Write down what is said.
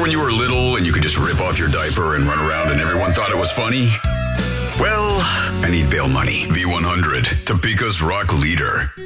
when you were little and you could just rip off your diaper and run around and everyone thought it was funny? Well, I need bail money. V100, Topeka's rock leader.